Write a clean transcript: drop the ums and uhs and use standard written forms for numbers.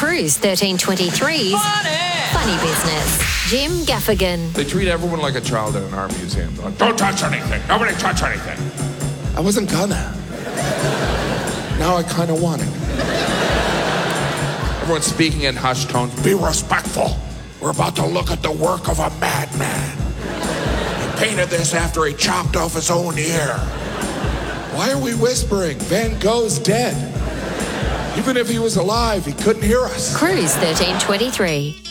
Cruise 1323's Funny Business. Jim Gaffigan. They treat everyone like a child in an art museum. Like, don't touch anything. Nobody touch anything. I wasn't gonna. Now I kind of want it. Everyone's speaking in hushed tones. Be respectful. We're about to look at the work of a madman. He painted this after he chopped off his own ear. Why are we whispering? Van Gogh's dead. Even if he was alive, he couldn't hear us. Cruise 1323.